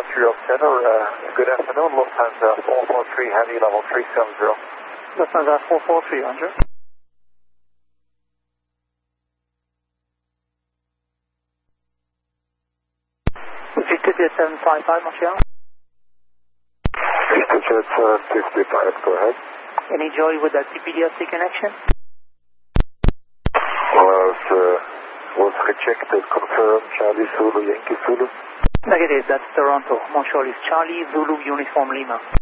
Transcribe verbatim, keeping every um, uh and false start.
Montreal Center, uh, good afternoon, Lufthansa four four three Heavy, level three seven zero. Lufthansa four four three hundred. VistaJet seven five five, Montreal. VistaJet seven fifty-five, go ahead. Any joy with that C P D F C connection? Was, uh, was rejected, confirmed, Charlie Zulu, Yankee Zulu. Negative, that's Toronto. Montreal is Charlie Zulu Uniform Lima.